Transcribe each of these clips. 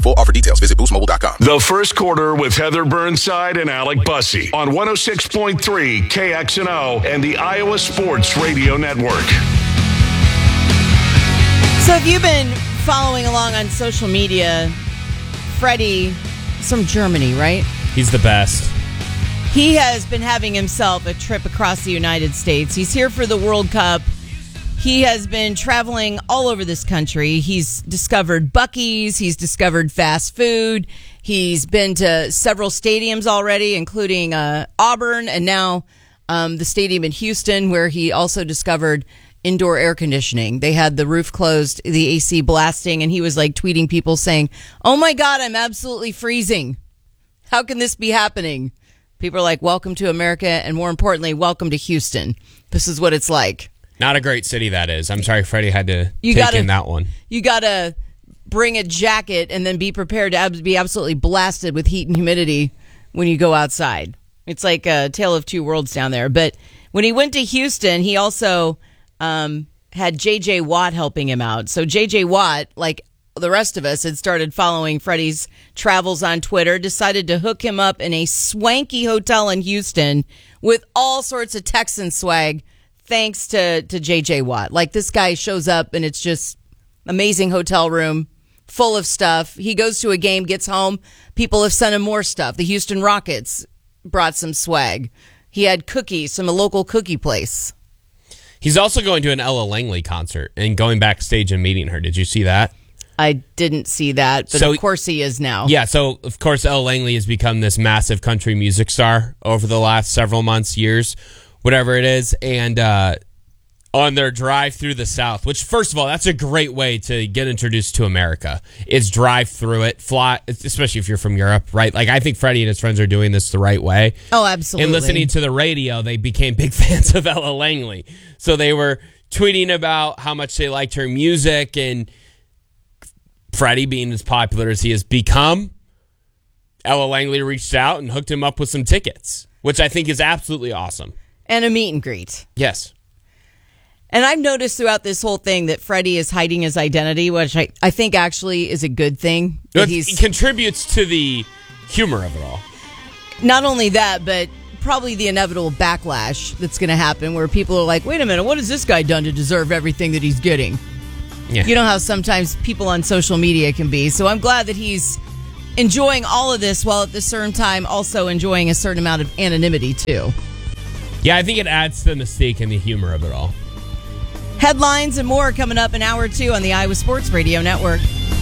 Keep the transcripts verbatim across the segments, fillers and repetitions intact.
full offer details, visit boost mobile dot com. The first quarter with Heather Burnside and Alec Bussey on one oh six point three K X N O and the Iowa Sports Radio Network. So if you've been following along on social media, Freddie is from Germany, right? He's the best. He has been having himself a trip across the United States. He's here for the World Cup. He has been traveling all over this country. He's discovered Buc-ee's. He's discovered fast food. He's been to several stadiums already, including uh, Auburn, and now um, the stadium in Houston, where he also discovered indoor air conditioning. They had the roof closed, the A C blasting, and he was like tweeting people saying, "Oh my God, I'm absolutely freezing. How can this be happening?" People are like, welcome to America, and more importantly, welcome to Houston. This is what it's like. Not a great city, that is. I'm sorry Freddie had to you take gotta, in that one. You got to bring a jacket and then be prepared to ab- be absolutely blasted with heat and humidity when you go outside. It's like a tale of two worlds down there. But when he went to Houston, he also um, had J J Watt helping him out. So J J Watt, like the rest of us, had started following Freddie's travels on Twitter, decided to hook him up in a swanky hotel in Houston with all sorts of Texan swag, thanks to, to J J Watt. Like, this guy shows up and it's just amazing hotel room full of stuff. He goes to a game, gets home. People have sent him more stuff. The Houston Rockets brought some swag. He had cookies from a local cookie place. He's also going to an Ella Langley concert and going backstage and meeting her. Did you see that? I didn't see that, but so, of course he is now. Yeah, so of course Ella Langley has become this massive country music star over the last several months, years, whatever it is. And uh, on their drive through the South, which, first of all, that's a great way to get introduced to America, is drive through it, fly, especially if you're from Europe, right? Like, I think Freddie and his friends are doing this the right way. Oh, absolutely. And listening to the radio, they became big fans of Ella Langley. So they were tweeting about how much they liked her music, and Freddie, being as popular as he has become, Ella Langley reached out and hooked him up with some tickets, which I think is absolutely awesome. And a meet and greet. Yes. And I've noticed throughout this whole thing that Freddie is hiding his identity, which I, I think actually is a good thing. That he's, it contributes to the humor of it all. Not only that, but probably the inevitable backlash that's going to happen where people are like, wait a minute, what has this guy done to deserve everything that he's getting? Yeah. You know how sometimes people on social media can be. So I'm glad that he's enjoying all of this while at the same time also enjoying a certain amount of anonymity too. Yeah, I think it adds to the mystique and the humor of it all. Headlines and more coming up in hour two on the Iowa Sports Radio Network.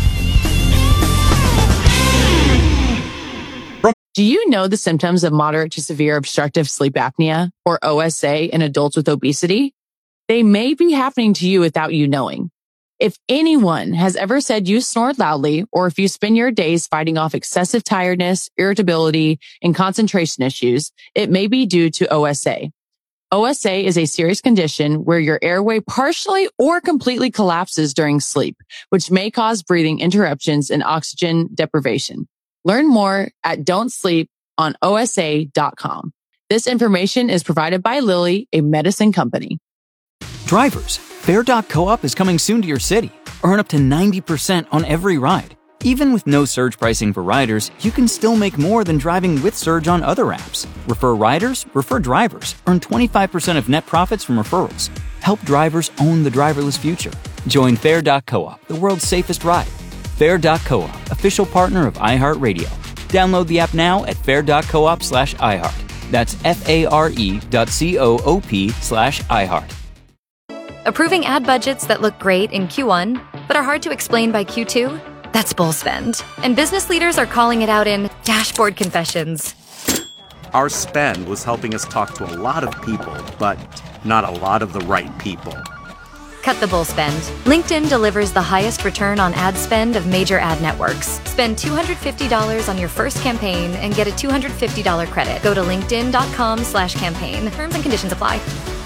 Do you know the symptoms of moderate to severe obstructive sleep apnea, or O S A, in adults with obesity? They may be happening to you without you knowing. If anyone has ever said you snored loudly, or if you spend your days fighting off excessive tiredness, irritability, and concentration issues, it may be due to O S A. O S A is a serious condition where your airway partially or completely collapses during sleep, which may cause breathing interruptions and oxygen deprivation. Learn more at don't sleep on O S A dot com. This information is provided by Lilly, a medicine company. Drivers, Fair dot coop is coming soon to your city. Earn up to ninety percent on every ride. Even with no surge pricing for riders, you can still make more than driving with Surge on other apps. Refer riders, refer drivers. Earn twenty-five percent of net profits from referrals. Help drivers own the driverless future. Join Fair dot coop, the world's safest ride. Fair dot coop, official partner of iHeartRadio. Download the app now at fair dot coop slash iHeart. That's F-A-R-E dot C-O-O-P slash iHeart. Approving ad budgets that look great in Q one, but are hard to explain by Q two? That's bull spend. And business leaders are calling it out in dashboard confessions. Our spend was helping us talk to a lot of people, but not a lot of the right people. Cut the bull spend. LinkedIn delivers the highest return on ad spend of major ad networks. Spend two hundred fifty dollars on your first campaign and get a two hundred fifty dollars credit. Go to linkedin.com slash campaign. Terms and conditions apply.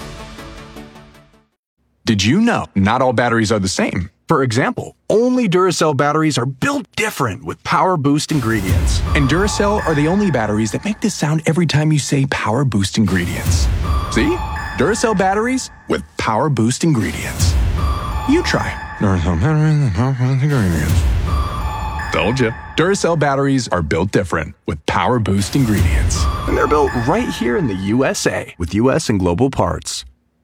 Did you know not all batteries are the same? For example, only Duracell batteries are built different with Power Boost ingredients. And Duracell are the only batteries that make this sound every time you say Power Boost ingredients. See? Duracell batteries with Power Boost ingredients. You try Duracell batteries with Power Boost ingredients. Told you. Duracell batteries are built different with Power Boost ingredients. And they're built right here in the U S A with U S and global parts.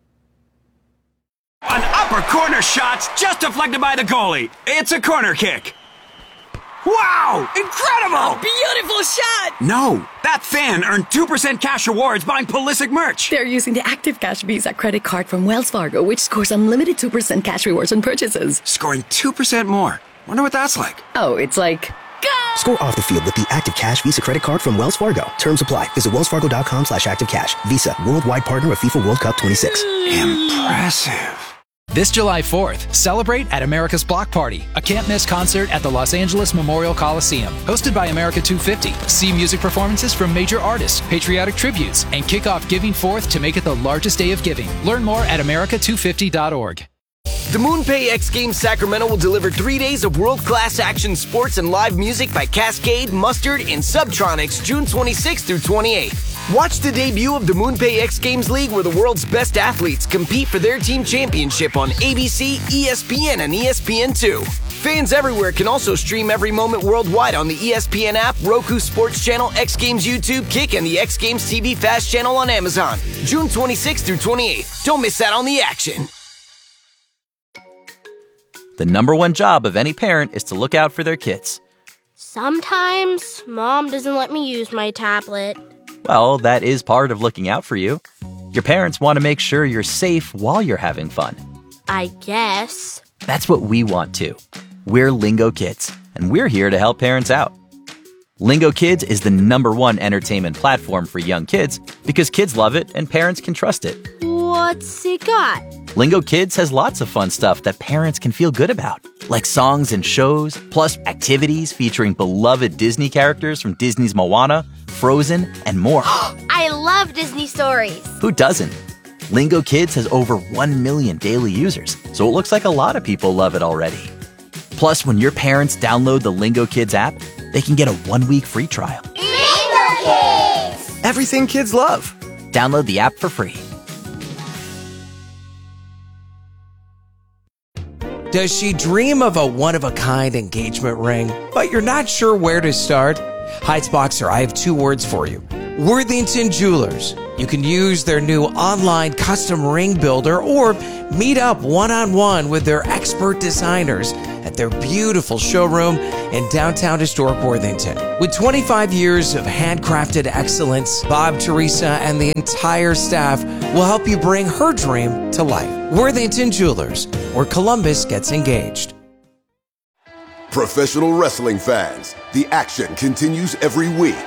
An upper corner shot's just deflected by the goalie. It's a corner kick. Wow! Incredible! Beautiful shot! No, that fan earned two percent cash rewards buying Pulisic merch. They're using the Active Cash Visa credit card from Wells Fargo, which scores unlimited two percent cash rewards on purchases. Scoring two percent more. Wonder what that's like. Oh, it's like... Go! Score off the field with the Active Cash Visa credit card from Wells Fargo. Terms apply. Visit wellsfargo.com slash activecash. Visa, worldwide partner of FIFA World Cup twenty-six. Impressive. This July fourth, celebrate at America's Block Party, a can't-miss concert at the Los Angeles Memorial Coliseum. Hosted by America two fifty. See music performances from major artists, patriotic tributes, and kick off Giving Fourth to make it the largest day of giving. Learn more at america two fifty dot org. The MoonPay X Games Sacramento will deliver three days of world-class action sports and live music by Cascade, Mustard, and Subtronics June twenty-sixth through twenty-eighth. Watch the debut of the MoonPay X Games League where the world's best athletes compete for their team championship on A B C, E S P N, and E S P N two. Fans everywhere can also stream every moment worldwide on the E S P N app, Roku Sports Channel, X Games YouTube, Kick, and the X Games T V Fast Channel on Amazon. June twenty-sixth through twenty-eighth. Don't miss out on the action. The number one job of any parent is to look out for their kids. Sometimes Mom doesn't let me use my tablet. Well, that is part of looking out for you. Your parents want to make sure you're safe while you're having fun. I guess. That's what we want too. We're Lingo Kids, and we're here to help parents out. Lingo Kids is the number one entertainment platform for young kids because kids love it and parents can trust it. What's it got? Lingo Kids has lots of fun stuff that parents can feel good about, like songs and shows, plus activities featuring beloved Disney characters from Disney's Moana, Frozen, and more. I love Disney stories. Who doesn't? Lingo Kids has over one million daily users, so it looks like a lot of people love it already. Plus, when your parents download the Lingo Kids app, they can get a one-week free trial. Lingo Kids! Everything kids love. Download the app for free. Does she dream of a one-of-a-kind engagement ring, but you're not sure where to start? Heights Boxer, I have two words for you. Worthington Jewelers. You can use their new online custom ring builder or meet up one-on-one with their expert designers at their beautiful showroom in downtown historic Worthington. With twenty-five years of handcrafted excellence, Bob, Teresa, and the entire staff will help you bring her dream to life. Worthington Jewelers, where Columbus gets engaged. Professional wrestling fans, the action continues every week.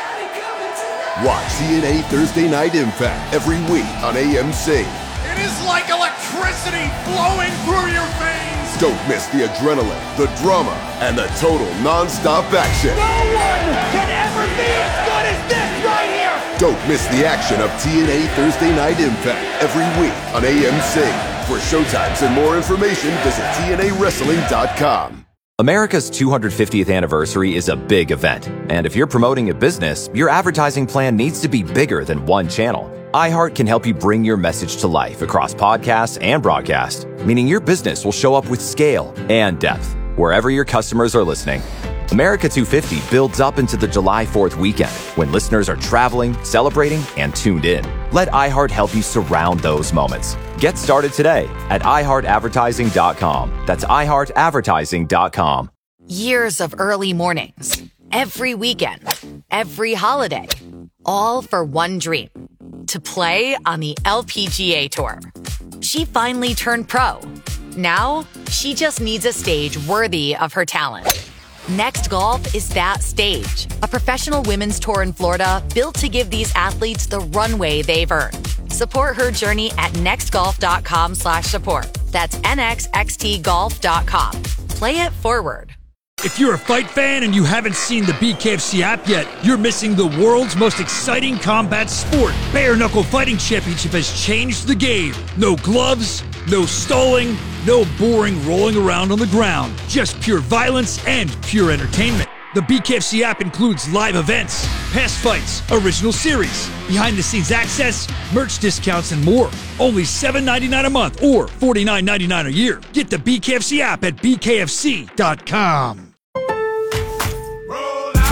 Watch T N A Thursday Night Impact every week on A M C. It is like electricity flowing through your veins. Don't miss the adrenaline, the drama, and the total non-stop action. No one can ever be as good as this right here. Don't miss the action of T N A Thursday Night Impact every week on A M C. For showtimes and more information, visit T N A wrestling dot com. America's two hundred fiftieth anniversary is a big event, and if you're promoting a business, your advertising plan needs to be bigger than one channel. iHeart can help you bring your message to life across podcasts and broadcast, meaning your business will show up with scale and depth wherever your customers are listening. America two fifty builds up into the July fourth weekend when listeners are traveling, celebrating, and tuned in. Let iHeart help you surround those moments. Get started today at i heart advertising dot com. That's i heart advertising dot com. Years of early mornings, every weekend, every holiday, all for one dream, to play on the L P G A Tour. She finally turned pro. Now, she just needs a stage worthy of her talent. Next Golf is that stage, a professional women's tour in Florida built to give these athletes the runway they've earned. Support her journey at nextgolf.com slash support. That's N X X T golf dot com. Play it forward. If you're a fight fan and you haven't seen the B K F C app yet, you're missing the world's most exciting combat sport. Bare Knuckle Fighting Championship has changed the game. No gloves, no stalling, no boring rolling around on the ground. Just pure violence and pure entertainment. The B K F C app includes live events, past fights, original series, behind-the-scenes access, merch discounts, and more. Only seven dollars and ninety-nine cents a month or forty-nine dollars and ninety-nine cents a year. Get the B K F C app at b k f c dot com.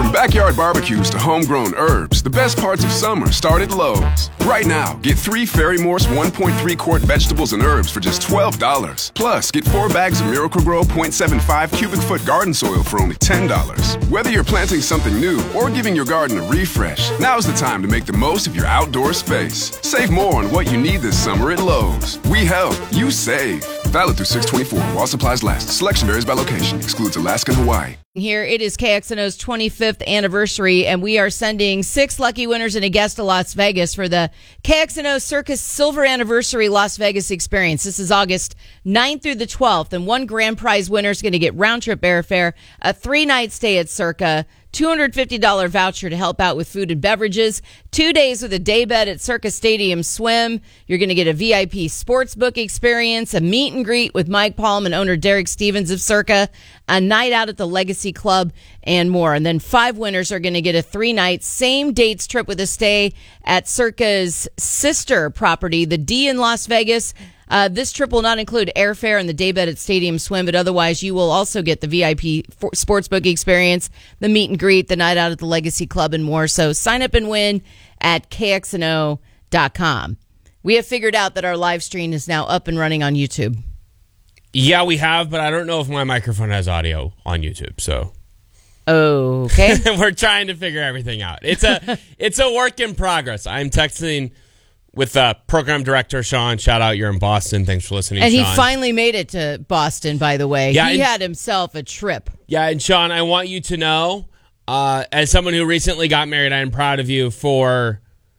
From backyard barbecues to homegrown herbs, the best parts of summer start at Lowe's. Right now, get three Fairy Morse one point three quart vegetables and herbs for just twelve dollars. Plus, get four bags of Miracle-Gro zero point seven five cubic foot garden soil for only ten dollars. Whether you're planting something new or giving your garden a refresh, now's the time to make the most of your outdoor space. Save more on what you need this summer at Lowe's. We help, you save. Valid through six twenty-four while supplies last. Selection varies by location. Excludes Alaska and Hawaii. Here it is K X N O's twenty-fifth anniversary, and we are sending six lucky winners and a guest to Las Vegas for the K X N O Circus Silver Anniversary Las Vegas experience. This is August ninth through the twelfth, and one grand prize winner is going to get round-trip airfare, a three-night stay at Circa, two hundred fifty dollars voucher to help out with food and beverages, two days with a daybed at Circa Stadium Swim. You're going to get a V I P sportsbook experience, a meet and greet with Mike Palm and owner Derek Stevens of Circa, a night out at the Legacy Club, and more. And then five winners are going to get a three-night, same-dates trip with a stay at Circa's sister property, the D in Las Vegas. Uh, this trip will not include airfare and the daybed at Stadium Swim, but otherwise you will also get the V I P sportsbook experience, the meet and greet, the night out at the Legacy Club, and more. So sign up and win at K X N O dot com. We have figured out that our live stream is now up and running on YouTube. Yeah, we have, but I don't know if my microphone has audio on YouTube, so... Okay. We're trying to figure everything out. It's a it's a work in progress. I'm texting with uh, program director Sean. Shout out, you're in Boston. Thanks for listening, and Sean. he finally made it to Boston, by the way. Yeah, he and, had himself a trip. Yeah, and Sean, I want you to know, uh, as someone who recently got married, I'm proud of you for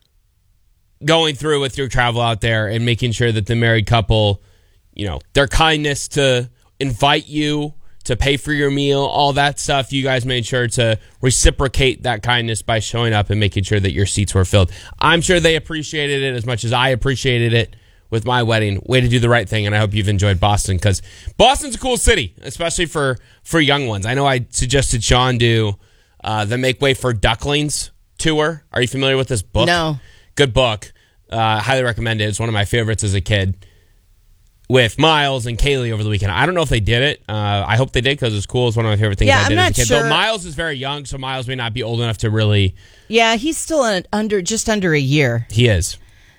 going through with your travel out there and making sure that the married couple, you know, their kindness to invite you, to pay for your meal, all that stuff, you guys made sure to reciprocate that kindness by showing up and making sure that your seats were filled. I'm sure they appreciated it as much as I appreciated it with my wedding. Way to do the right thing, and I hope you've enjoyed Boston, because Boston's a cool city, especially for, for young ones. I know I suggested Sean do uh, the Make Way for Ducklings tour. Are you familiar with this book? No. Good book. Uh, highly recommend it. It's one of my favorites as a kid. With Miles and Kaylee over the weekend. I don't know if they did it. Uh, I hope they did, because it's cool. It's one of my favorite things yeah, I did I'm as a kid. not sure. Though Miles is very young, so Miles may not be old enough to really... Yeah, he's still an under just under a year. He is.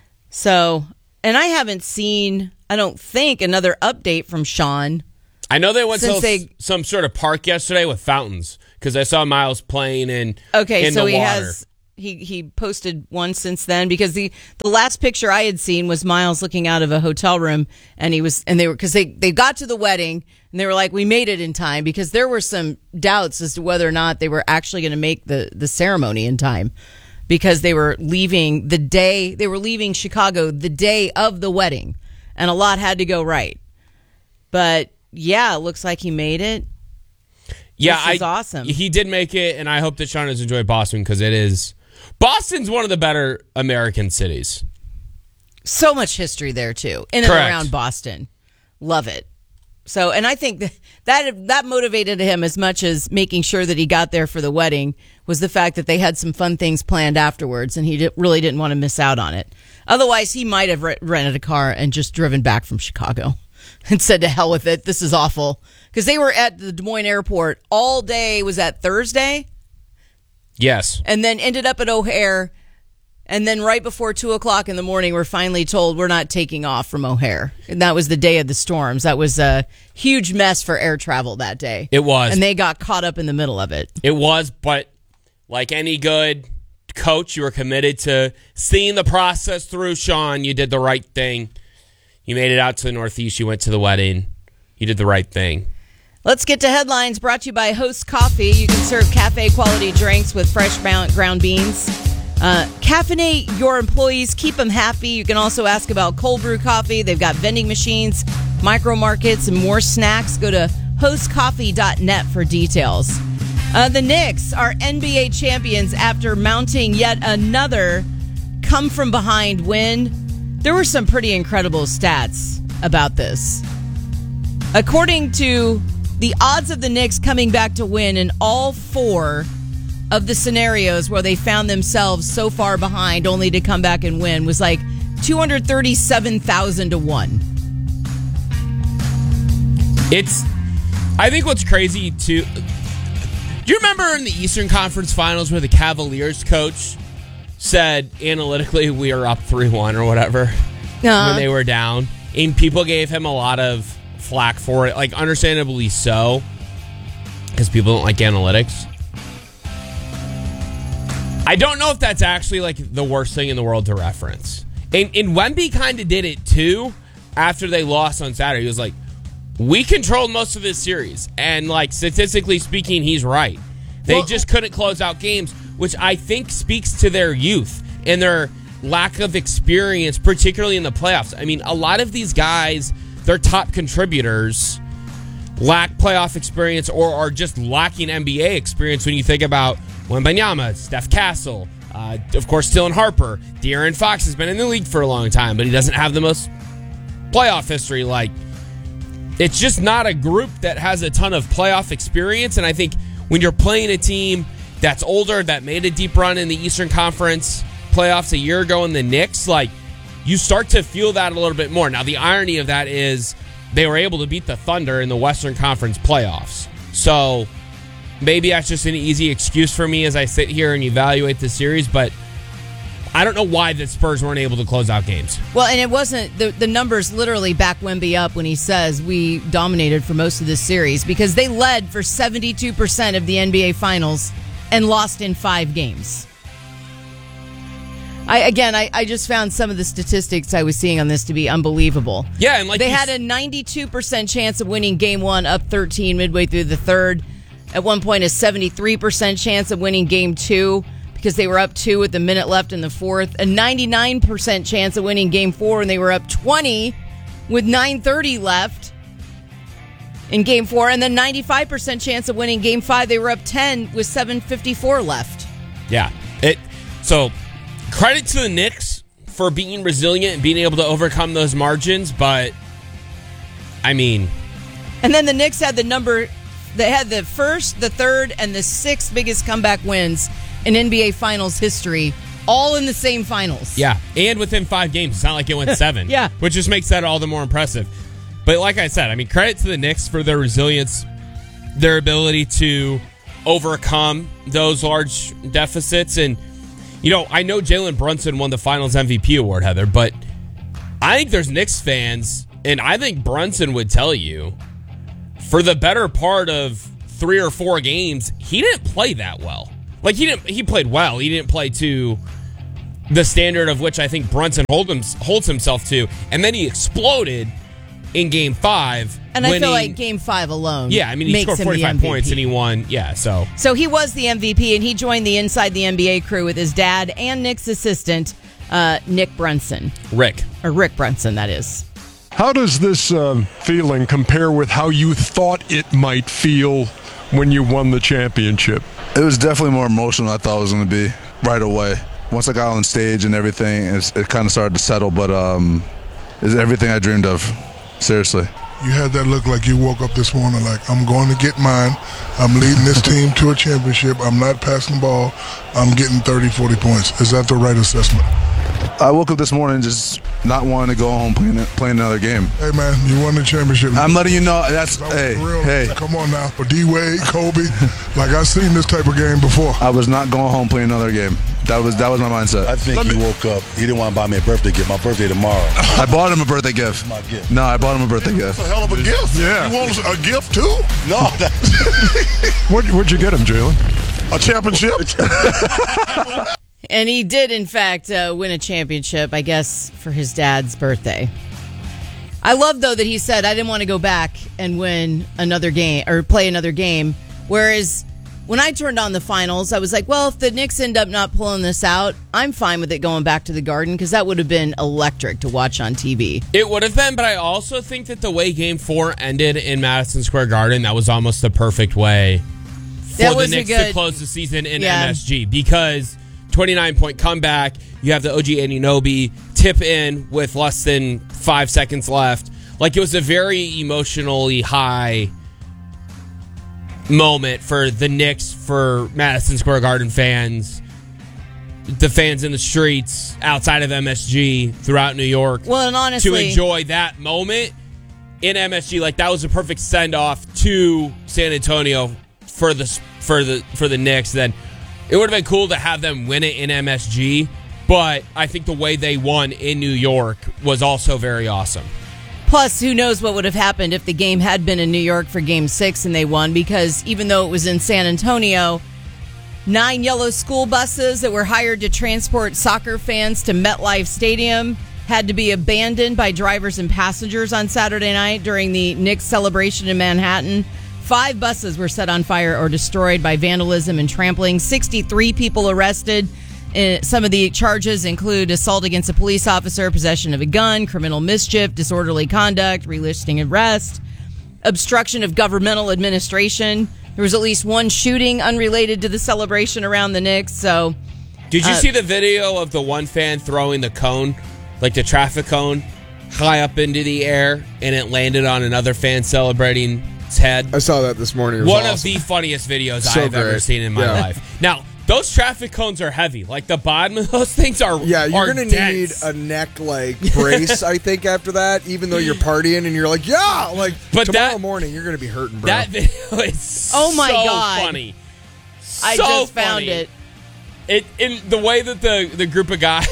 So, and I haven't seen, I don't think, another update from Sean. I know they went to they, some sort of park yesterday with fountains, because I saw Miles playing in, okay, in so the he water. has... He he posted one since then, because the, the last picture I had seen was Miles looking out of a hotel room, and he was and they were because they, they got to the wedding and they were like, we made it in time, because there were some doubts as to whether or not they were actually going to make the, the ceremony in time, because they were leaving the day they were leaving Chicago the day of the wedding, and a lot had to go right. But yeah, it looks like he made it. Yeah, this is I, awesome. He did make it, and I hope that Sean has enjoyed Boston, because it is. Boston's one of the better American cities. So much history there, too, in and Correct. around Boston. Love it. So, and I think that, that that motivated him as much as making sure that he got there for the wedding, was the fact that they had some fun things planned afterwards, and he did, really didn't want to miss out on it. Otherwise, he might have re- rented a car and just driven back from Chicago and said, to hell with it, this is awful. Because they were at the Des Moines airport all day. Was that Thursday? Yes. And then ended up at O'Hare. And then right before two o'clock in the morning, we're finally told we're not taking off from O'Hare. And that was the day of the storms. That was a huge mess for air travel that day. It was. And they got caught up in the middle of it. It was, but like any good coach, you were committed to seeing the process through, Sean. You did the right thing. You made it out to the Northeast. You went to the wedding. You did the right thing. Let's get to headlines, brought to you by Host Coffee. You can serve cafe-quality drinks with fresh ground beans. Uh, caffeinate your employees. Keep them happy. You can also ask about cold brew coffee. They've got vending machines, micro markets, and more snacks. Go to host coffee dot net for details. Uh, the Knicks are N B A champions after mounting yet another come-from-behind win. There were some pretty incredible stats about this. According to the odds of the Knicks coming back to win in all four of the scenarios where they found themselves so far behind only to come back and win was like two hundred thirty-seven thousand to one. It's, I think what's crazy too, Do you remember in the Eastern Conference Finals where the Cavaliers coach said analytically we are up three one or whatever uh-huh. when they were down? And people gave him a lot of flack for it, like understandably so, because people don't like analytics. I don't know if that's actually like the worst thing in the world to reference. And, and Wemby kind of did it too after they lost on Saturday. He was like, we controlled most of this series. And like statistically speaking, he's right. They well, just couldn't close out games, which I think speaks to their youth and their lack of experience, particularly in the playoffs. I mean, a lot of these guys, their top contributors, lack playoff experience or are just lacking N B A experience when you think about Wembanyama, Steph Castle, uh, of course, Dylan Harper. De'Aaron Fox has been in the league for a long time, but he doesn't have the most playoff history. Like, it's just not a group that has a ton of playoff experience, and I think when you're playing a team that's older, that made a deep run in the Eastern Conference playoffs a year ago in the Knicks, like, you start to feel that a little bit more. Now, the irony of that is they were able to beat the Thunder in the Western Conference playoffs. So maybe that's just an easy excuse for me as I sit here and evaluate the series, but I don't know why the Spurs weren't able to close out games. Well, and it wasn't, the, the numbers literally back Wemby up when he says we dominated for most of this series because they led for seventy-two percent of the N B A Finals and lost in five games. I Again, I, I just found some of the statistics I was seeing on this to be unbelievable. Yeah, and like they had a ninety-two percent chance of winning game one, up thirteen midway through the third. At one point, a seventy-three percent chance of winning game two because they were up two with a minute left in the fourth. A ninety-nine percent chance of winning game four, and they were up twenty with nine thirty left in game four. And then ninety-five percent chance of winning game five. They were up ten with seven fifty-four left. Yeah. It. So, credit to the Knicks for being resilient and being able to overcome those margins, but, I mean... And then the Knicks had the number... They had the first, the third, and the sixth biggest comeback wins in N B A Finals history, all in the same finals. Yeah, and within five games. It's not like it went seven. Yeah. Which just makes that all the more impressive. But like I said, I mean, credit to the Knicks for their resilience, their ability to overcome those large deficits. And, you know, I know Jalen Brunson won the Finals M V P award, Heather, but I think there's Knicks fans, and I think Brunson would tell you, for the better part of three or four games, he didn't play that well. Like, he didn't. He played well. He didn't play to the standard of which I think Brunson hold him, holds himself to. And then he exploded in Game Five. And I feel like Game Five alone. Yeah, I mean, he scored forty-five points and he won. Yeah, so so he was the M V P, and he joined the Inside the N B A crew with his dad and Nick's assistant, uh, Nick Brunson. Rick or Rick Brunson, that is. How does this um, feeling compare with how you thought it might feel when you won the championship? It was definitely more emotional than I thought it was going to be right away. Once I got on stage and everything, it's, it kind of started to settle, but um, it's everything I dreamed of, seriously. You had that look like you woke up this morning like, I'm going to get mine. I'm leading this team to a championship. I'm not passing the ball. I'm getting thirty, forty points. Is that the right assessment? I woke up this morning just not wanting to go home playing, playing another game. Hey, man, you won the championship. I'm letting you know. That's, that hey, real. hey. Come on now. For D-Wade, Kobe, like I've seen this type of game before. I was not going home playing another game. That was that was my mindset. I think he woke up. He didn't want to buy me a birthday gift. My birthday tomorrow. I bought him a birthday gift. That's my gift. No, I bought him a birthday gift. That's a hell of a gift. Yeah. You want a gift too? No. what, what'd you get him, Jalen? A championship. And he did, in fact, uh, win a championship, I guess, for his dad's birthday. I love, though, that he said, I didn't want to go back and win another game or play another game. Whereas when I turned on the finals, I was like, well, if the Knicks end up not pulling this out, I'm fine with it going back to the Garden because that would have been electric to watch on T V. It would have been, but I also think that the way Game four ended in Madison Square Garden, that was almost the perfect way for That the was a Knicks good- to close the season in Yeah. M S G because twenty-nine point comeback, you have the O G Anunoby tip in with less than five seconds left. Like, it was a very emotionally high moment for the Knicks, for Madison Square Garden fans, the fans in the streets outside of M S G throughout New York. Well, and honestly, to enjoy that moment in M S G, like, that was a perfect send-off to San Antonio for the for the for the Knicks, then it would have been cool to have them win it in M S G. But I think the way they won in New York was also very awesome. Plus, who knows what would have happened if the game had been in New York for Game Six and they won? Because even though it was in San Antonio, nine yellow school buses that were hired to transport soccer fans to MetLife Stadium had to be abandoned by drivers and passengers on Saturday night during the Knicks celebration in Manhattan. Five buses were set on fire or destroyed by vandalism and trampling. sixty-three people arrested. Uh, some of the charges include assault against a police officer, possession of a gun, criminal mischief, disorderly conduct, resisting arrest, obstruction of governmental administration. There was at least one shooting unrelated to the celebration around the Knicks. So, did you uh, see the video of the one fan throwing the cone, like the traffic cone, high up into the air, and it landed on another fan celebrating his head? I saw that this morning. It was one awesome. of the funniest videos So I've ever great. seen in my Yeah. life. Now, those traffic cones are heavy. Like, the bottom of those things are Yeah, you're are gonna dense. need a neck like brace, I think, after that. Even though you're partying and you're like, yeah, like But tomorrow that- morning you're gonna be hurting, bro. That video is Oh my so God. funny. I So just found funny. it. It in the way that the the group of guys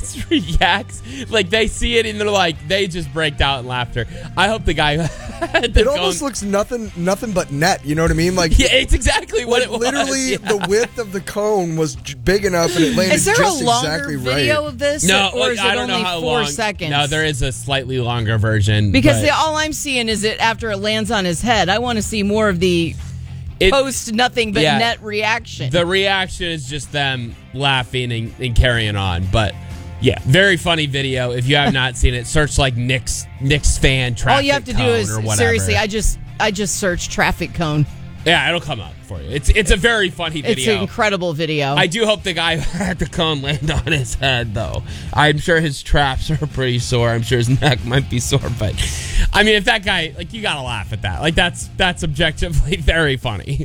reacts, like they see it and they're like they just break out in laughter. I hope the guy. the it almost cone- looks nothing, nothing but net. You know what I mean? Like, Yeah, it's exactly what like it was. literally, Yeah. the width of the cone was j- big enough, and it landed Is there just a longer exactly video right. of this? No, or is it I don't only know how four long. seconds? No, there is a slightly longer version Because but the, all I'm seeing is it after it lands on his head. I want to see more of the It- post nothing but yeah. net reaction. the reaction is just them laughing and, and carrying on. But yeah, very funny video. If you have not seen it, search like Knicks Knicks fan traffic. all you have to do cone is or whatever. seriously. I just I just searched traffic cone. Yeah, it'll come up for you. It's it's a very funny It's video. an incredible video. I do hope the guy who had the cone land on his head, though. I'm sure his traps are pretty sore. I'm sure his neck might be sore, but I mean, if that guy, like, you gotta laugh at that. Like, that's that's objectively very funny.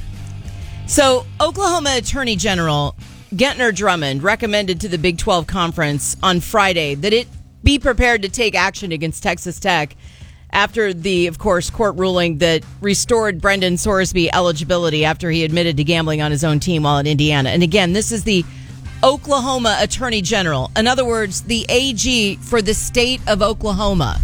So, Oklahoma Attorney General Gentner Drummond recommended to the Big twelve Conference on Friday that it be prepared to take action against Texas Tech after the, of course, court ruling that restored Brendan Sorsby eligibility after he admitted to gambling on his own team while in Indiana. And again, this is the Oklahoma Attorney General. In other words, the A G for the state of Oklahoma.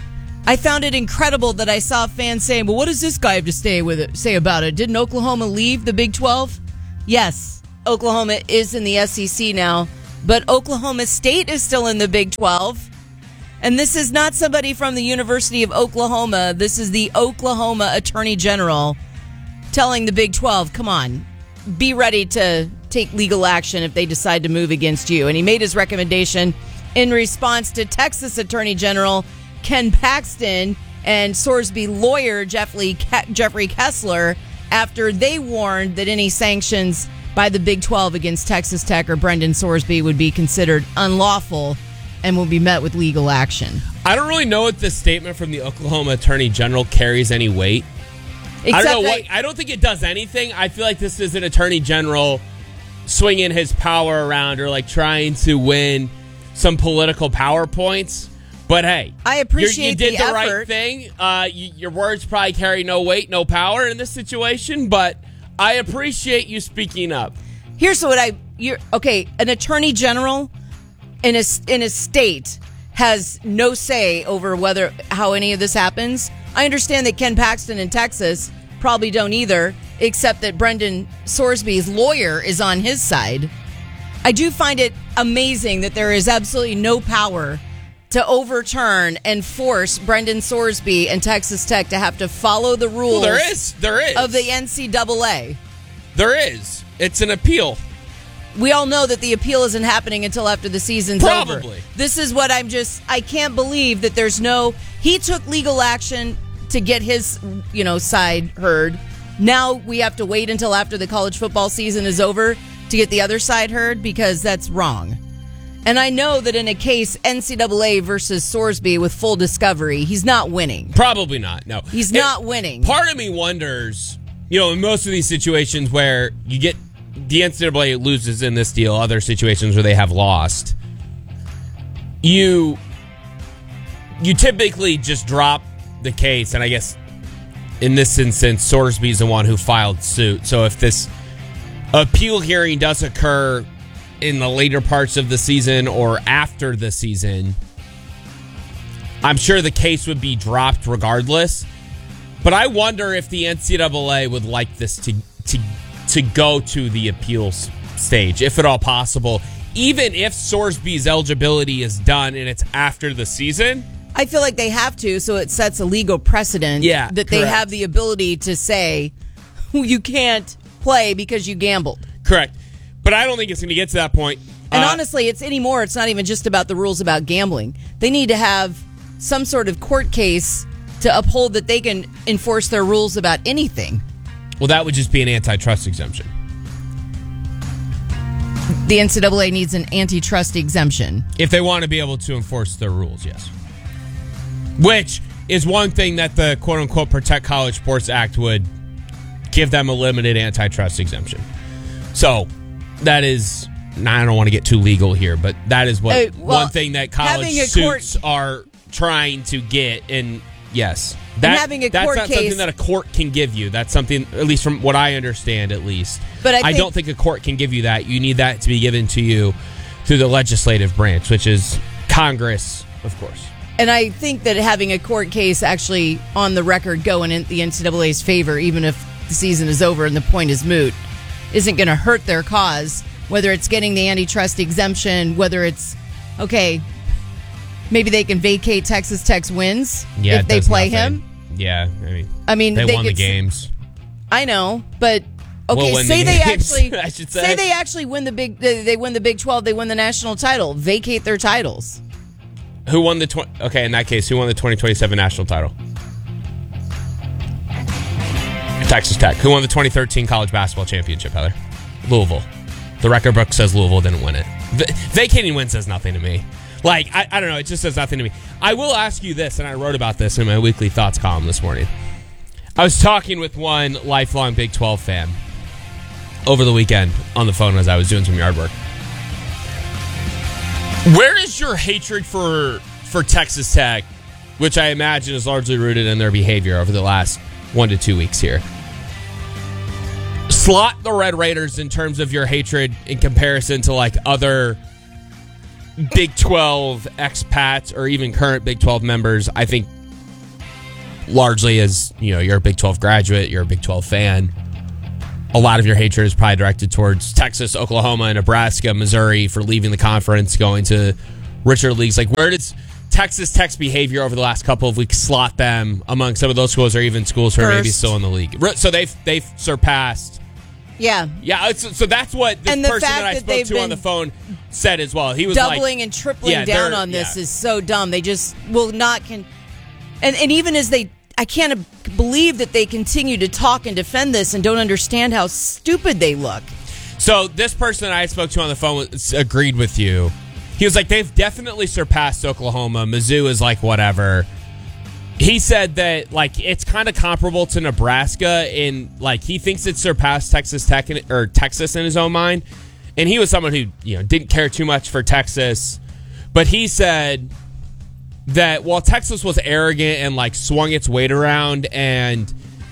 I found it incredible that I saw fans saying, well, what does this guy have to say with it, say about it? Didn't Oklahoma leave the Big twelve? Yes, Oklahoma is in the S E C now, but Oklahoma State is still in the Big twelve. And this is not somebody from the University of Oklahoma. This is the Oklahoma Attorney General telling the Big twelve, come on, be ready to take legal action if they decide to move against you. And he made his recommendation in response to Texas Attorney General Ken Paxton and Sorsby lawyer Jeffrey Ke- Jeffrey Kessler after they warned that any sanctions by the Big twelve against Texas Tech or Brendan Sorsby would be considered unlawful and will be met with legal action. I don't really know if this statement from the Oklahoma Attorney General carries any weight. Except I don't know that- what. I don't think it does anything. I feel like this is an Attorney General swinging his power around or like trying to win some political power points. But hey, I you're- appreciate you did the the, right effort. thing. Uh, you, your words probably carry no weight, no power in this situation. But I appreciate you speaking up. Here's what I you're okay, an attorney general in a in a state has no say over whether how any of this happens. I understand that Ken Paxton in Texas probably don't either, except that Brendan Sorsby's lawyer is on his side. I do find it amazing that there is absolutely no power to overturn and force Brendan Sorsby and Texas Tech to have to follow the rules. Well, there is. There is. Of the N C double A. There is. It's an appeal. We all know that the appeal isn't happening until after the season's over. Probably. This is what I'm just, I can't believe that there's no, he took legal action to get his, you know, side heard. Now we have to wait until after the college football season is over to get the other side heard because that's wrong. And I know that in a case N C double A versus Sorsby with full discovery, he's not winning. Probably not. No. He's It- not winning. Part of me wonders, you know, in most of these situations where you get the N C double A loses in this deal, other situations where they have lost, you you typically just drop the case, and I guess in this instance, Sorsby is the one who filed suit. So if this appeal hearing does occur in the later parts of the season or after the season, I'm sure the case would be dropped regardless. But I wonder if the N C double A would like this to to to go to the appeals stage, if at all possible, even if Sorsby's eligibility is done and it's after the season. I feel like they have to, so it sets a legal precedent yeah, that they correct. have the ability to say you can't play because you gambled. Correct. But I don't think it's going to get to that point. And uh, honestly, it's anymore. It's not even just about the rules about gambling. They need to have some sort of court case to uphold that they can enforce their rules about anything. Well, that would just be an antitrust exemption. The N C double A needs an antitrust exemption. If they want to be able to enforce their rules, yes. Which is one thing that the quote-unquote Protect College Sports Act would give them a limited antitrust exemption. So, that is... I don't want to get too legal here, but that is what uh, well, one thing that college suits court, are trying to get. And yes, that, having a that's court not case, something that a court can give you. That's something, at least from what I understand, at least. But I, I think, don't think a court can give you that. You need that to be given to you through the legislative branch, which is Congress, of course. And I think that having a court case actually on the record going in the N C double A's favor, even if the season is over and the point is moot, isn't going to hurt their cause. Whether it's getting the antitrust exemption, whether it's, okay, maybe they can vacate Texas Tech's wins yeah, if they play nothing. him. Yeah, I mean, I mean they, they won the could, games. I know, but okay, we'll say the they games, actually I should say. say they actually win the big they win the Big twelve, they win the national title, vacate their titles. Who won the tw- okay? In that case, who won the twenty twenty-seven national title? Texas Tech. Who won the twenty thirteen college basketball championship? Heather, Louisville. The record book says Louisville didn't win it. V- vacating win says nothing to me. Like, I, I don't know. It just says nothing to me. I will ask you this, and I wrote about this in my weekly thoughts column this morning. I was talking with one lifelong Big twelve fan over the weekend on the phone as I was doing some yard work. Where is your hatred for for Texas Tech, which I imagine is largely rooted in their behavior over the last one to two weeks here? Slot the Red Raiders in terms of your hatred in comparison to like other Big twelve expats or even current Big twelve members. I think largely as, you know, you're a Big twelve graduate, you're a Big twelve fan. A lot of your hatred is probably directed towards Texas, Oklahoma, Nebraska, Missouri for leaving the conference, going to richer leagues. Like, where does Texas Tech's behavior over the last couple of weeks slot them among some of those schools or even schools who are maybe still in the league? So they've they've surpassed. Yeah. Yeah, so, so that's what this and the person fact that I that spoke to on the phone said as well. He was doubling like, and tripling yeah, down on this yeah. is so dumb. They just will not con- and and even as they I can't believe that they continue to talk and defend this and don't understand how stupid they look. So this person I spoke to on the phone was, agreed with you. He was like, they've definitely surpassed Oklahoma. Mizzou is like whatever. He said that like it's kind of comparable to Nebraska in like he thinks it surpassed Texas Tech in, or Texas in his own mind. And he was someone who, you know, didn't care too much for Texas, but he said that while Texas was arrogant and like swung its weight around and,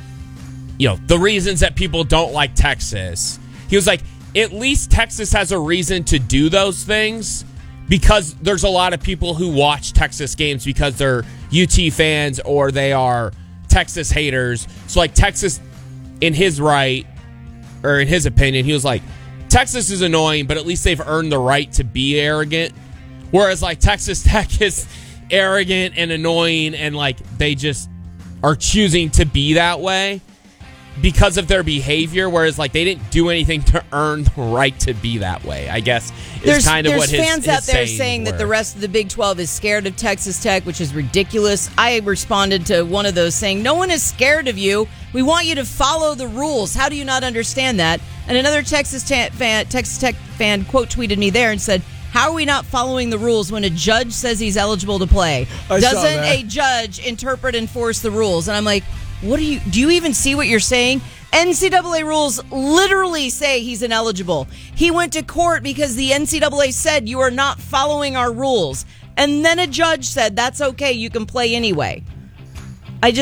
you know, the reasons that people don't like Texas, he was like, at least Texas has a reason to do those things because there's a lot of people who watch Texas games because they're U T fans or they are Texas haters. So like Texas, in his right, or in his opinion, he was like, Texas is annoying, but at least they've earned the right to be arrogant. Whereas like Texas Tech is arrogant and annoying and like they just are choosing to be that way because of their behavior, whereas like they didn't do anything to earn the right to be that way, I guess is there's, kind of what his There's fans his out there saying, saying were. that the rest of the Big twelve is scared of Texas Tech, which is ridiculous. I responded to one of those saying, no one is scared of you. We want you to follow the rules. How do you not understand that? And another Texas, ta- fan, Texas Tech fan quote tweeted me there and said, how are we not following the rules when a judge says he's eligible to play? I saw Doesn't that. a judge interpret and enforce the rules? And I'm like, what do you do you even see what you're saying? N C double A rules literally say he's ineligible. He went to court because the N C double A said you are not following our rules. And then a judge said that's okay, you can play anyway. I just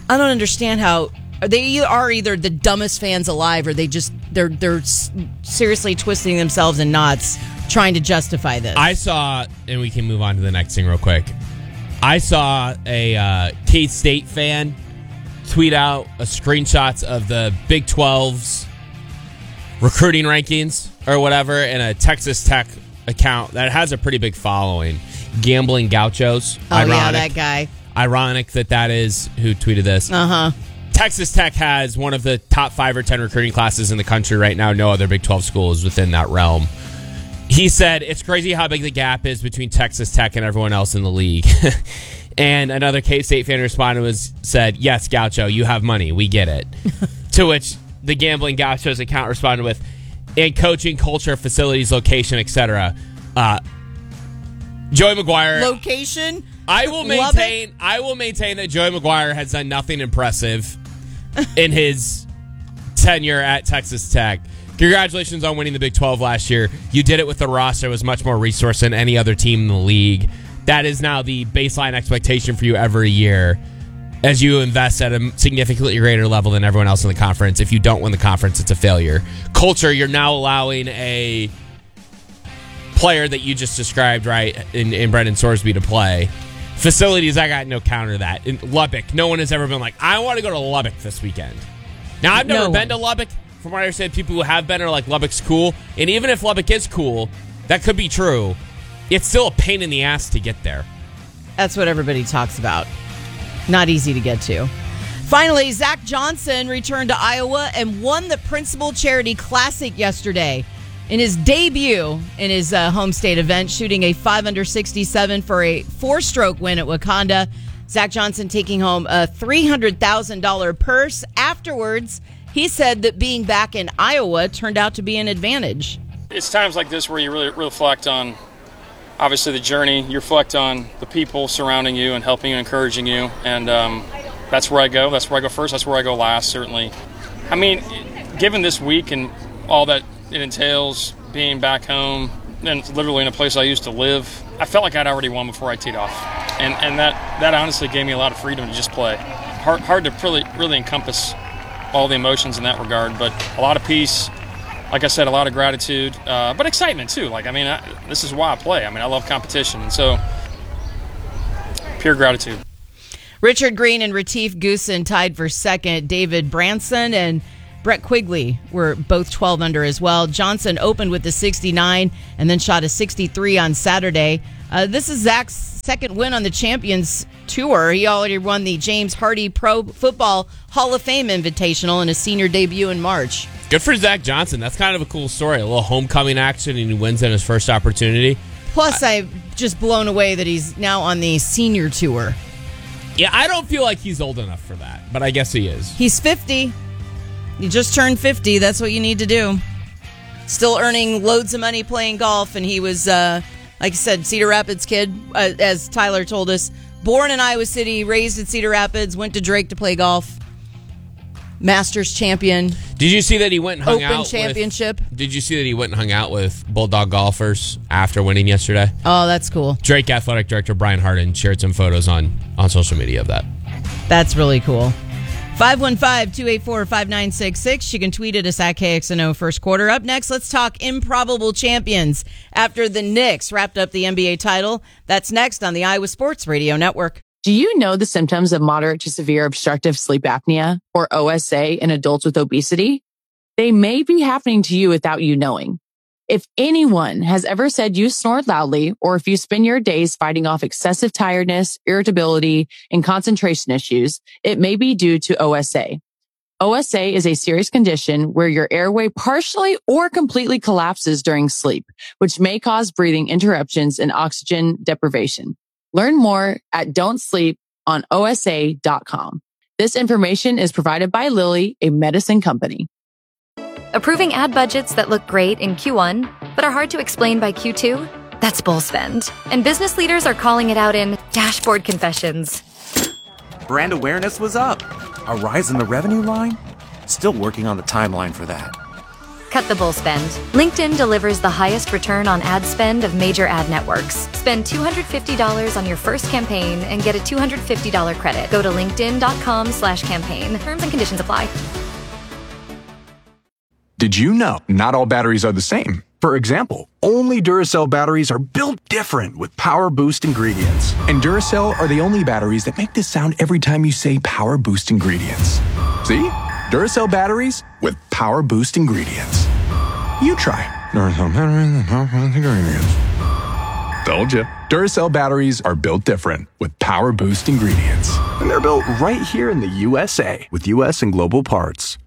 I don't understand how they are either the dumbest fans alive or they just they're they're seriously twisting themselves in knots trying to justify this. I saw, and we can move on to the next thing real quick. I saw a uh, K-State fan tweet out a screenshots of the Big twelve's recruiting rankings or whatever in a Texas Tech account that has a pretty big following. Gambling Gauchos. Oh, ironic, yeah, that guy. Ironic that that is who tweeted this. Uh-huh. Texas Tech has one of the top five or ten recruiting classes in the country right now. No other Big twelve school is within that realm. He said, it's crazy how big the gap is between Texas Tech and everyone else in the league. And another K-State fan responded was said, yes, Gaucho, you have money. We get it. To which the Gambling Gauchos account responded with, in coaching, culture, facilities, location, et cetera. Uh, Joey McGuire. Location? I will maintain I will maintain that Joey McGuire has done nothing impressive in his tenure at Texas Tech. Congratulations on winning the Big twelve last year. You did it with the roster that was much more resourced than any other team in the league. That is now the baseline expectation for you every year as you invest at a significantly greater level than everyone else in the conference. If you don't win the conference, it's a failure. Culture, you're now allowing a player that you just described, right, in, in Brendan Sorsby to play. Facilities, I got no counter to that. In Lubbock, no one has ever been like, I want to go to Lubbock this weekend. Now, I've never No. been to Lubbock. From what I understand, people who have been are like, Lubbock's cool. And even if Lubbock is cool, that could be true. It's still a pain in the ass to get there. That's what everybody talks about. Not easy to get to. Finally, Zach Johnson returned to Iowa and won the Principal Charity Classic yesterday in his debut in his uh, home state event, shooting a five under sixty-seven for a four-stroke win at Wakanda. Zach Johnson taking home a three hundred thousand dollars purse. Afterwards, he said that being back in Iowa turned out to be an advantage. It's times like this where you really reflect on, obviously, the journey. You reflect on the people surrounding you and helping you, encouraging you. And um, that's where I go. That's where I go first. That's where I go last, certainly. I mean, given this week and all that it entails, being back home and literally in a place I used to live, I felt like I'd already won before I teed off. And and that, that honestly gave me a lot of freedom to just play. Hard, hard to really, really encompass all the emotions in that regard, but a lot of peace. Like I said, a lot of gratitude, uh, but excitement too. Like, I mean, I, this is why I play. I mean, I love competition, and so pure gratitude. Richard Green and Retief Goosen tied for second. David Branson and Brett Quigley were both twelve under as well. Johnson opened with a sixty-nine and then shot a sixty-three on Saturday. Uh, this is Zach's second win on the Champions Tour. He already won the James Hardy Pro Football Hall of Fame Invitational in his senior debut in March. Good for Zach Johnson. That's kind of a cool story. A little homecoming action, and he wins in his first opportunity. Plus, I'm just blown away that he's now on the senior tour. Yeah, I don't feel like he's old enough for that, but I guess he is. He's fifty. You just turned fifty. That's what you need to do. Still earning loads of money playing golf, and he was, uh, like I said, Cedar Rapids kid, uh, as Tyler told us. Born in Iowa City, raised in Cedar Rapids, went to Drake to play golf. Masters champion. Did you see that he went and hung Open out championship. With, did you see that he went and hung out with Bulldog golfers after winning yesterday? Oh, that's cool. Drake Athletic Director Brian Harden shared some photos on, on social media of that. That's really cool. five one five, two eight four, five nine six six. You can tweet at us at K X N O first quarter. Up next, let's talk improbable champions after the Knicks wrapped up the N B A title. That's next on the Iowa Sports Radio Network. Do you know the symptoms of moderate to severe obstructive sleep apnea, or O S A, in adults with obesity? They may be happening to you without you knowing. If anyone has ever said you snore loudly, or if you spend your days fighting off excessive tiredness, irritability, and concentration issues, it may be due to O S A. O S A is a serious condition where your airway partially or completely collapses during sleep, which may cause breathing interruptions and oxygen deprivation. Learn more at don't sleep on O S A dot com. This information is provided by Lilly, a medicine company. Approving ad budgets that look great in Q one, but are hard to explain by Q two? That's bull spend. And business leaders are calling it out in dashboard confessions. Brand awareness was up. A rise in the revenue line? Still working on the timeline for that. Cut the bull spend. LinkedIn delivers the highest return on ad spend of major ad networks. Spend two hundred fifty dollars on your first campaign and get a two hundred fifty dollars credit. Go to linkedin.com slash campaign. Terms and conditions apply. Did you know not all batteries are the same? For example, only Duracell batteries are built different with Power Boost ingredients. And Duracell are the only batteries that make this sound every time you say Power Boost ingredients. See? Duracell batteries with Power Boost ingredients. You try. Duracell batteries with Power Boost ingredients. Told you. Duracell batteries are built different with Power Boost ingredients. And they're built right here in the U S A with U S and global parts.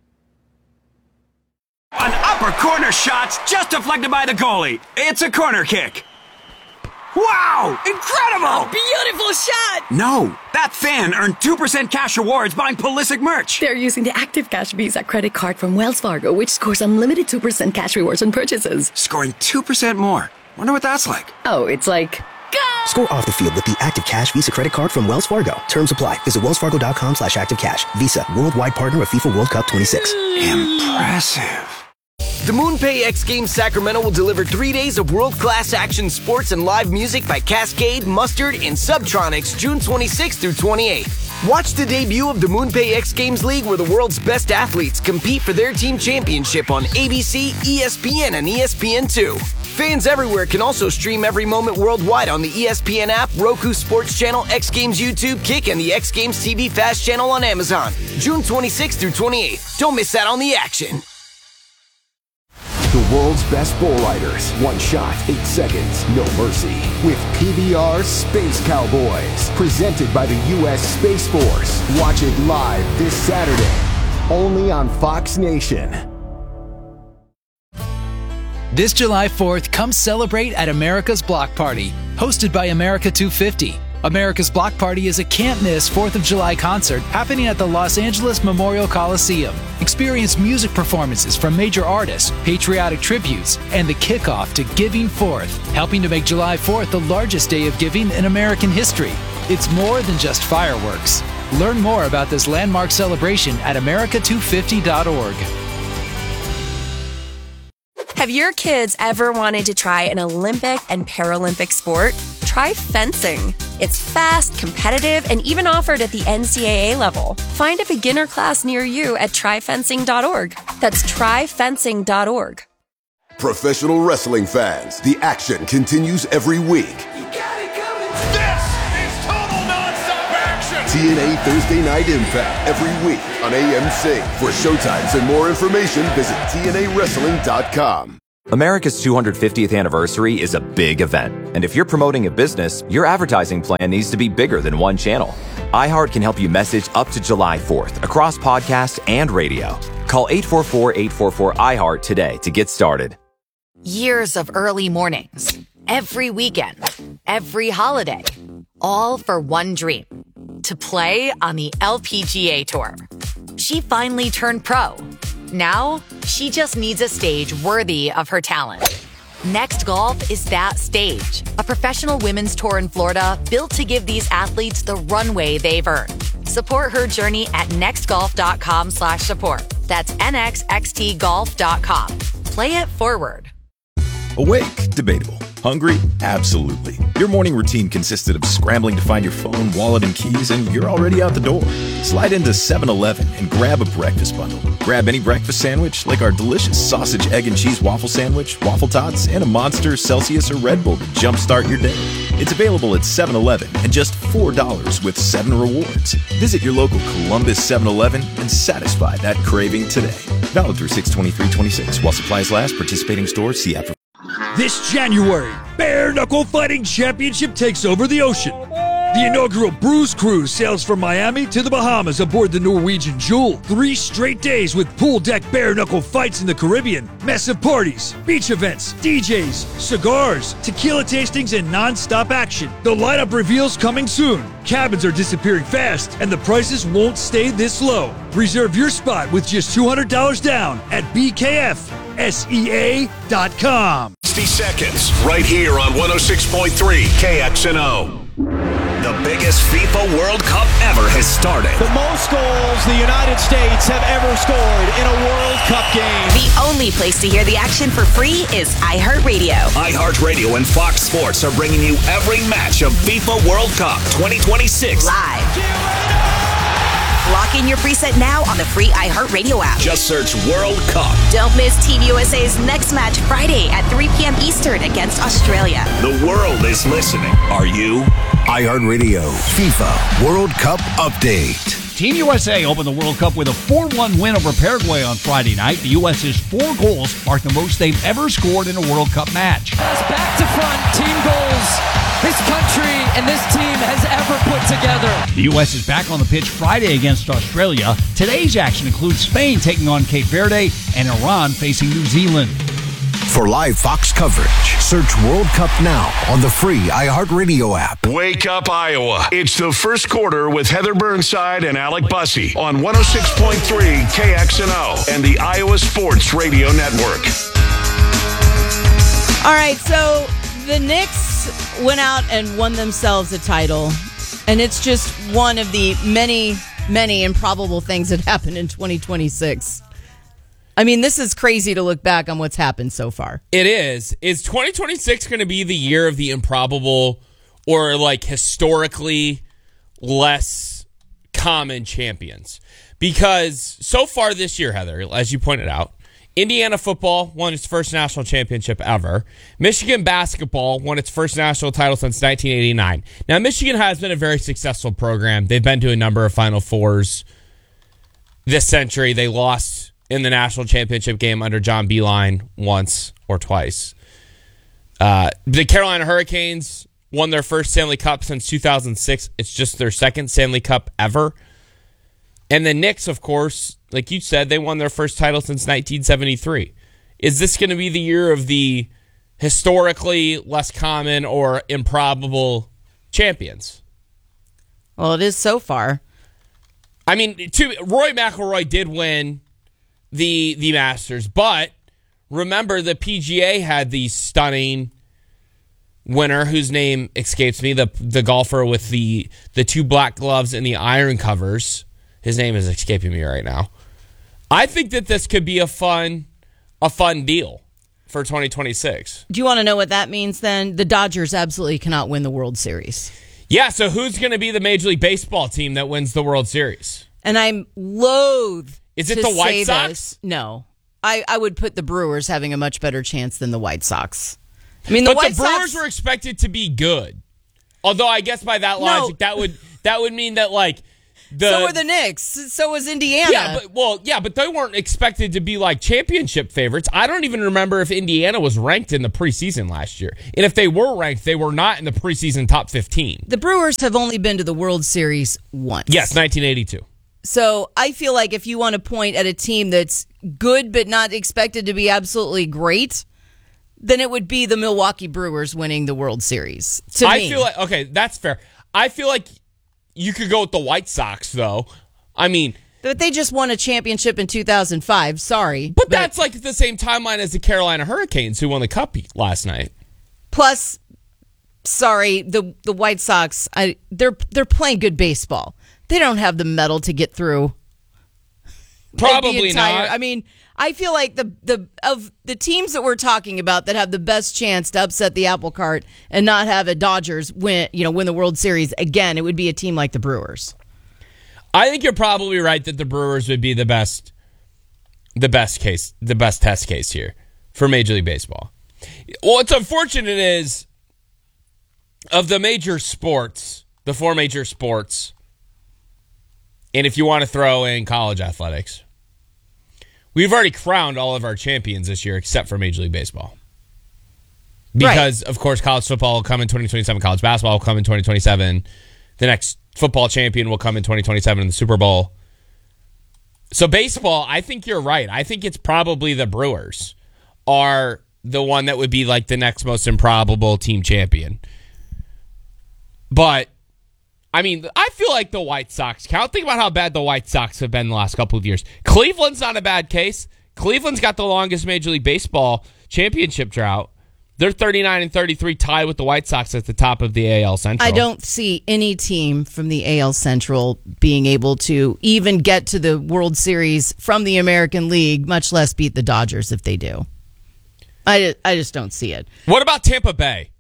An upper corner shot's just deflected by the goalie. It's a corner kick. Wow! Incredible! Beautiful shot! No, that fan earned two percent cash rewards buying Pulisic merch. They're using the Active Cash Visa credit card from Wells Fargo, which scores unlimited two percent cash rewards on purchases. Scoring two percent more. Wonder what that's like. Oh, it's like... Go! Score off the field with the Active Cash Visa credit card from Wells Fargo. Terms apply. Visit wellsfargo.com slash active cash. Visa, worldwide partner of FIFA World Cup twenty-six. Impressive. The MoonPay X Games Sacramento will deliver three days of world-class action sports and live music by Cascade, Mustard, and Subtronics June twenty-sixth through twenty-eighth. Watch the debut of the MoonPay X Games League where the world's best athletes compete for their team championship on A B C, E S P N, and E S P N two. Fans everywhere can also stream every moment worldwide on the E S P N app, Roku Sports Channel, X Games YouTube, Kick, and the X Games T V Fast Channel on Amazon. June twenty-sixth through twenty-eighth. Don't miss out on the action. The world's best bull riders. One shot, eight seconds, no mercy. With P B R Space Cowboys. Presented by the U S Space Force. Watch it live this Saturday. Only on Fox Nation. This July fourth, come celebrate at America's Block Party. Hosted by America two fifty. America's Block Party is a can't-miss fourth of July concert happening at the Los Angeles Memorial Coliseum. Experience music performances from major artists, patriotic tributes, and the kickoff to Giving Fourth, helping to make July fourth the largest day of giving in American history. It's more than just fireworks. Learn more about this landmark celebration at america two fifty dot org. Have your kids ever wanted to try an Olympic and Paralympic sport? Try fencing. It's fast, competitive, and even offered at the N C double A level. Find a beginner class near you at try fencing dot org. That's try fencing dot org. Professional wrestling fans, the action continues every week. This is total nonstop action! T N A Thursday Night Impact every week on A M C. For showtimes and more information, visit T N A wrestling dot com. America's two hundred fiftieth anniversary is a big event, and if you're promoting a business, your advertising plan needs to be bigger than one channel. iHeart can help you message up to July fourth across podcast and radio. Call eight four four, eight four four, I heart today to get started. Years of early mornings, every weekend, every holiday, all for one dream, to play on the L P G A Tour. She finally turned pro. Now, she just needs a stage worthy of her talent. Next Golf is that stage, a professional women's tour in Florida built to give these athletes the runway they've earned. Support her journey at nextgolf.com slash support. That's N X X T golf dot com. Play it forward. Awake? Debatable. Hungry? Absolutely. Your morning routine consisted of scrambling to find your phone, wallet, and keys, and you're already out the door. Slide into seven eleven and grab a breakfast bundle. Grab any breakfast sandwich, like our delicious sausage, egg, and cheese waffle sandwich, waffle tots, and a Monster, Celsius, or Red Bull to jumpstart your day. It's available at seven eleven and just four dollars with seven rewards. Visit your local Columbus seven eleven and satisfy that craving today. Valid through six twenty-three twenty-six. While supplies last, participating stores, see app for... This January, Bare Knuckle Fighting Championship takes over the ocean. The inaugural Bruise Cruise sails from Miami to the Bahamas aboard the Norwegian Jewel. Three straight days with pool deck bare knuckle fights in the Caribbean, massive parties, beach events, D Js, cigars, tequila tastings, and non-stop action. The lineup reveals coming soon. Cabins are disappearing fast, and the prices won't stay this low. Reserve your spot with just two hundred dollars down at B K F S E A dot com. sixty seconds, right here on one oh six point three K X N O. The biggest FIFA World Cup ever has started. The most goals the United States have ever scored in a World Cup game. The only place to hear the action for free is iHeartRadio. iHeartRadio and Fox Sports are bringing you every match of FIFA World Cup twenty twenty-six. Live. Lock in your preset now on the free iHeartRadio app. Just search World Cup. Don't miss Team U S A's next match Friday at three p.m. Eastern against Australia. The world is listening. Are you? iHeartRadio FIFA World Cup Update. Team U S A opened the World Cup with a four one win over Paraguay on Friday night. The U S's four goals marked the most they've ever scored in a World Cup match. Back to front, team goals this country and this team has ever put together. The U S is back on the pitch Friday against Australia. Today's action includes Spain taking on Cape Verde and Iran facing New Zealand. For live Fox coverage, search World Cup now on the free iHeartRadio app. Wake up, Iowa. It's the first quarter with Heather Burnside and Alec Bussey on one oh six point three K X N O and the Iowa Sports Radio Network. All right, so the Knicks went out and won themselves a title, and it's just one of the many, many improbable things that happened in twenty twenty-six. I mean, this is crazy to look back on what's happened so far. It is. Is twenty twenty-six going to be the year of the improbable or like historically less common champions? Because so far this year, Heather, as you pointed out, Indiana football won its first national championship ever. Michigan basketball won its first national title since nineteen eighty-nine. Now, Michigan has been a very successful program. They've been to a number of Final Fours this century. They lost in the national championship game under John Beilein once or twice. Uh, the Carolina Hurricanes won their first Stanley Cup since two thousand six. It's just their second Stanley Cup ever. And the Knicks, of course, like you said, they won their first title since nineteen seventy-three. Is this going to be the year of the historically less common or improbable champions? Well, it is so far. I mean, to, Roy McIlroy did win the the Masters, but remember the P G A had the stunning winner whose name escapes me, the the golfer with the the two black gloves and the iron covers. His name is escaping me right now. I think that this could be a fun a fun deal for twenty twenty-six. Do you want to know what that means then? The Dodgers absolutely cannot win the World Series. Yeah, so who's going to be the Major League Baseball team that wins the World Series? And I'm loath Is it to the White say Sox? this. No. I, I would put the Brewers having a much better chance than the White Sox. I mean, the but White the Brewers Sox were expected to be good. Although I guess by that logic, No. that would that would mean that like the so were the Knicks. So was Indiana. Yeah, but well, yeah, but they weren't expected to be like championship favorites. I don't even remember if Indiana was ranked in the preseason last year. And if they were ranked, they were not in the preseason top fifteen. The Brewers have only been to the World Series once. Yes, nineteen eighty-two. So I feel like if you want to point at a team that's good but not expected to be absolutely great, then it would be the Milwaukee Brewers winning the World Series. To I me. feel like okay, that's fair. I feel like you could go with the White Sox though. I mean, But they just won a championship in two thousand five. Sorry. But, but that's like the same timeline as the Carolina Hurricanes who won the Cup last night. Plus, sorry, the the White Sox, I, they're they're playing good baseball. They don't have the metal to get through. Probably the entire, not. I mean, I feel like the the of the teams that we're talking about that have the best chance to upset the apple cart and not have a Dodgers win, you know, win the World Series again, it would be a team like the Brewers. I think you're probably right that the Brewers would be the best, the best case, the best test case here for Major League Baseball. What's unfortunate is of the major sports, the four major sports, and if you want to throw in college athletics, we've already crowned all of our champions this year except for Major League Baseball. Because, right. of course, college football will come in twenty twenty-seven, college basketball will come in twenty twenty-seven, the next football champion will come in twenty twenty-seven in the Super Bowl. So baseball, I think you're right. I think it's probably the Brewers are the one that would be like the next most improbable team champion. But, I mean, I feel like the White Sox count. Think about how bad the White Sox have been the last couple of years. Cleveland's not a bad case. Cleveland's got the longest Major League Baseball championship drought They're thirty-nine and thirty-three, tied with the White Sox at the top of the A L Central. I don't see any team from the A L Central being able to even get to the World Series from the American League, much less beat the Dodgers if they do. I, I just don't see it. What about Tampa Bay?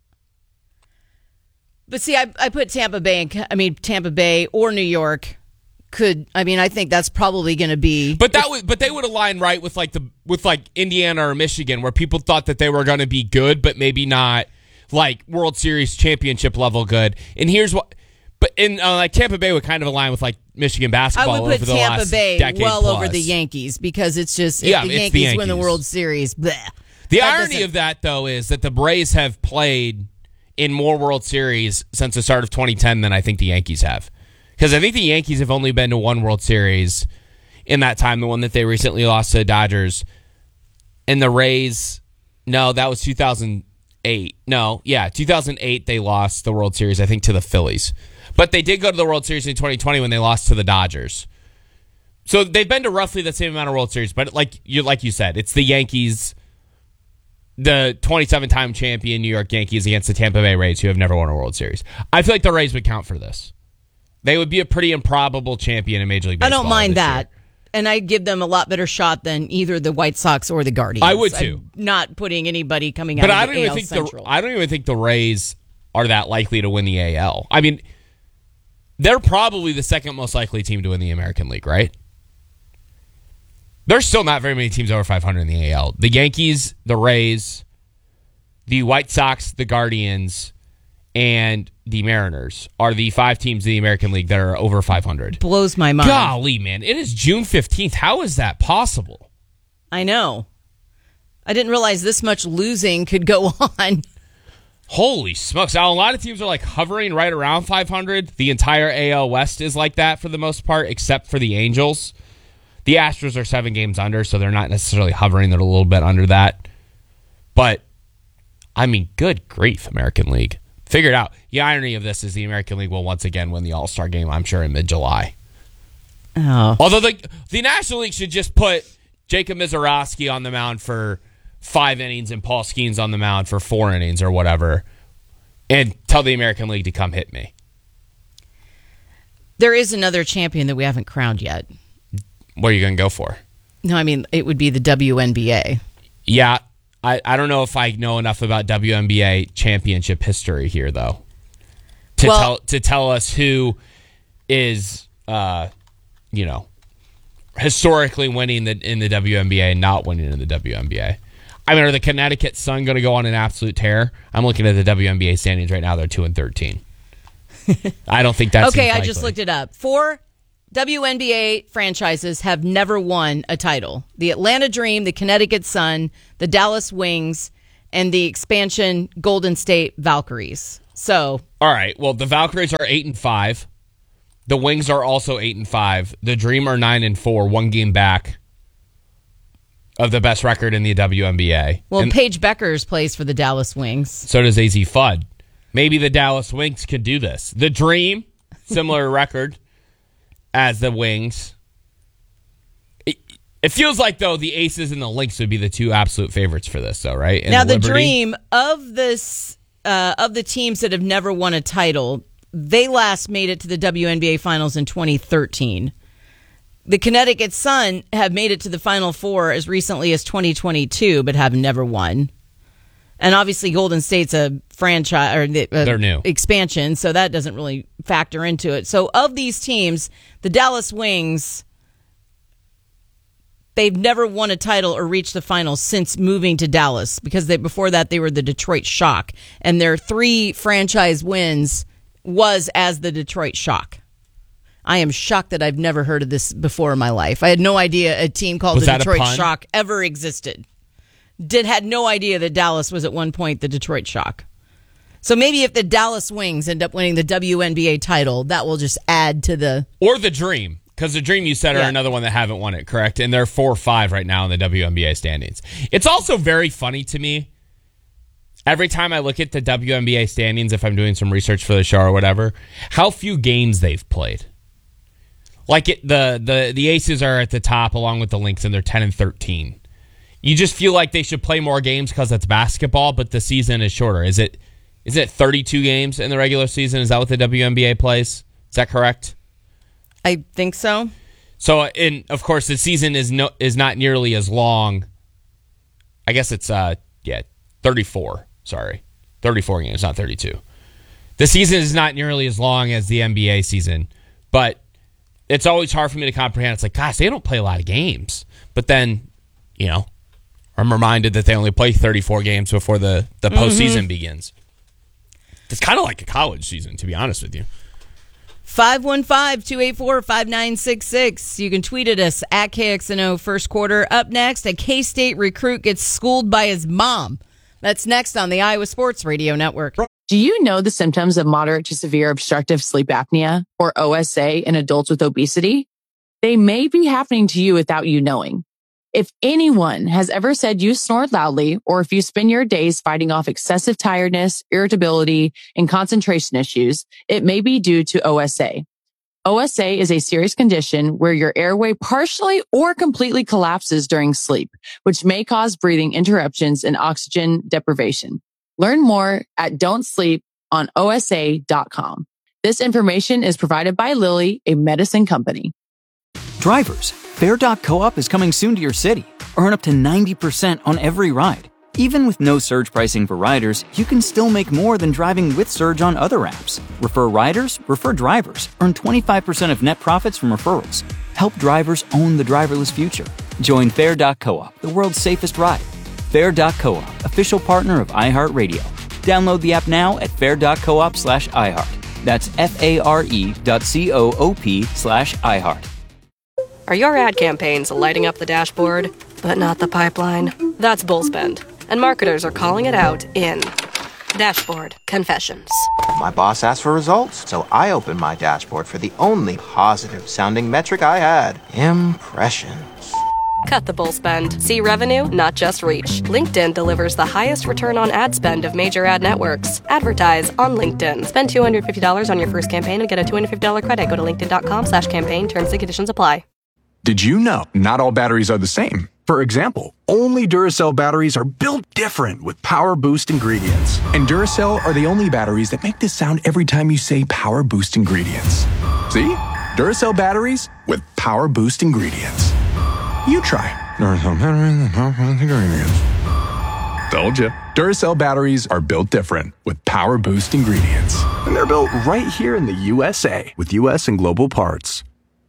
But see, I, I put Tampa Bay, in, I mean, Tampa Bay or New York could, I mean, I think that's probably going to be. But that would, but they would align right with like the with like Indiana or Michigan, where people thought that they were going to be good, but maybe not like World Series championship level good. And here's what, but in uh, like Tampa Bay would kind of align with like Michigan basketball. I would put over the Tampa last Bay decade well plus. over the Yankees because it's just if yeah, the, it's Yankees the Yankees win the World Series. Bleh, the that irony doesn't- of that though is that the Braves have played in more World Series since the start of twenty ten than I think the Yankees have. Because I think the Yankees have only been to one World Series in that time, the one that they recently lost to the Dodgers. And the Rays, no, that was two thousand eight. No, yeah, two thousand eight they lost the World Series, I think, to the Phillies. But they did go to the World Series in twenty twenty when they lost to the Dodgers. So they've been to roughly the same amount of World Series. But like you, like you said, it's the Yankees, the twenty-seven-time champion New York Yankees against the Tampa Bay Rays, who have never won a World Series. I feel like the Rays would count for this. They would be a pretty improbable champion in Major League Baseball. I don't mind this that. year. And I give them a lot better shot than either the White Sox or the Guardians. I would too. I'm not putting anybody coming out But of I the don't even A L think Central. the I don't even think the Rays are that likely to win the A L. I mean, they're probably the second most likely team to win the American League, right? There's still not very many teams over five hundred in the A L. The Yankees, the Rays, the White Sox, the Guardians, and the Mariners are the five teams in the American League that are over five hundred. Blows my mind. Golly, man. It is June fifteenth. How is that possible? I know. I didn't realize this much losing could go on. Holy smokes. Now, a lot of teams are like hovering right around five hundred. The entire A L West is like that for the most part, except for the Angels. The Astros are seven games under, so they're not necessarily hovering. They're a little bit under that. But, I mean, good grief, American League. Figure it out. The irony of this is the American League will once again win the All-Star game, I'm sure, in mid-July. Oh. Although the, the National League should just put Jacob Mizorowski on the mound for five innings and Paul Skeens on the mound for four innings or whatever, and tell the American League to come hit me. There is another champion that we haven't crowned yet. What are you going to go for? No, I mean, it would be the W N B A. Yeah, I, I don't know if I know enough about W N B A championship history here, though, to Well- tell to tell us who is, uh, you know, historically winning the, in the W N B A and not winning in the W N B A. I mean, are the Connecticut Sun going to go on an absolute tear? I'm looking at the W N B A standings right now. They're two and thirteen. I don't think that's okay. I likely. just looked it up. Four W N B A franchises have never won a title: the Atlanta Dream, the Connecticut Sun, the Dallas Wings, and the expansion Golden State Valkyries. So, all right. Well, the Valkyries are eight and five. The Wings are also eight and five. The Dream are nine and four, one game back of the best record in the W N B A. well, And Paige Beckers plays for the Dallas Wings. so does A Z Fudd. Maybe the Dallas Wings could do this. The Dream, similar record as the Wings. It, it feels like, though, the Aces and the Lynx would be the two absolute favorites for this, though, right? And now, the, Liberty. Dream of this uh, of the teams that have never won a title, they last made it to the W N B A Finals in twenty thirteen. The Connecticut Sun have made it to the Final Four as recently as twenty twenty-two, but have never won. And obviously, Golden State's a franchise or the, uh, They're new. expansion, so that doesn't really factor into it. So, of these teams, the Dallas Wings, they've never won a title or reached the finals since moving to Dallas, because they before that they were the Detroit Shock, and their three franchise wins was as the Detroit Shock. I am shocked that I've never heard of this before in my life. I had no idea a team called Was the that a Detroit pun? Shock ever existed. Did had no idea that Dallas was at one point the Detroit Shock. So maybe if the Dallas Wings end up winning the W N B A title, that will just add to the... Or the Dream, because the Dream you said are Yeah. another one that haven't won it, correct? And they're four or five right now in the W N B A standings. It's also very funny to me, every time I look at the W N B A standings, if I'm doing some research for the show or whatever, how few games they've played. Like it, the, the, the Aces are at the top along with the Lynx, and they're ten and thirteen. you just feel like they should play more games because it's basketball, but the season is shorter. Is it is it thirty-two games in the regular season? Is that what the W N B A plays? Is that correct? I think so. So, and of course, the season is no is not nearly as long. I guess it's uh yeah thirty-four. Sorry, thirty-four games, not thirty-two. The season is not nearly as long as the N B A season, but it's always hard for me to comprehend. It's like, gosh, they don't play a lot of games, but then, you know, I'm reminded that they only play thirty-four games before the the postseason mm-hmm. begins. It's kind of like a college season, to be honest with you. five one five, two eight four, five nine six six. You can tweet at us at K X N O first quarter. Up next, a K-State recruit gets schooled by his mom. That's next on the Iowa Sports Radio Network. Do you know the symptoms of moderate to severe obstructive sleep apnea, or O S A, in adults with obesity? They may be happening to you without you knowing. If anyone has ever said you snore loudly, or if you spend your days fighting off excessive tiredness, irritability, and concentration issues, it may be due to O S A. O S A is a serious condition where your airway partially or completely collapses during sleep, which may cause breathing interruptions and oxygen deprivation. Learn more at don't sleep on O S A dot com. This information is provided by Lilly, a medicine company. Drivers, Fair dot coop is coming soon to your city. Earn up to ninety percent on every ride. Even with no surge pricing for riders, you can still make more than driving with Surge on other apps. Refer riders, refer drivers. Earn twenty-five percent of net profits from referrals. Help drivers own the driverless future. Join Fair dot coop, the world's safest ride. Fair dot coop, official partner of iHeartRadio. Download the app now at fair dot coop slash iHeart. That's F-A-R-E dot C-O-O-P slash iHeart. Are your ad campaigns lighting up the dashboard, but not the pipeline? That's Bullspend, and marketers are calling it out in Dashboard Confessions. My boss asked for results, so I opened my dashboard for the only positive-sounding metric I had, impressions. Cut the bull spend. See revenue, not just reach. LinkedIn delivers the highest return on ad spend of major ad networks. Advertise on LinkedIn. Spend two hundred fifty dollars on your first campaign and get a two hundred fifty dollars credit. Go to linkedin.com slash campaign. Terms and conditions apply. Did you know not all batteries are the same? For example, only Duracell batteries are built different with Power Boost ingredients. And Duracell are the only batteries that make this sound every time you say Power Boost ingredients. See? Duracell batteries with Power Boost ingredients. You try. Duracell batteries with Power Boost ingredients. Told you. Duracell batteries are built different with Power Boost ingredients. And they're built right here in the U S A with U S and global parts.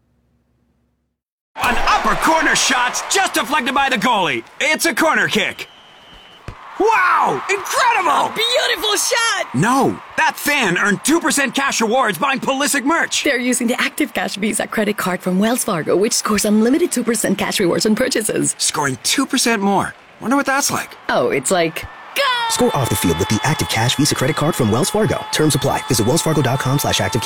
An upper corner shot's just deflected by the goalie. It's a corner kick. Wow! Incredible! Beautiful shot! No, that fan earned two percent cash rewards buying Pulisic merch. They're using the Active Cash Visa credit card from Wells Fargo, which scores unlimited two percent cash rewards on purchases. Scoring two percent more. Wonder what that's like. Oh, it's like... Score off the field with the Active Cash Visa credit card from Wells Fargo. Terms apply. Visit wells fargo dot com slash active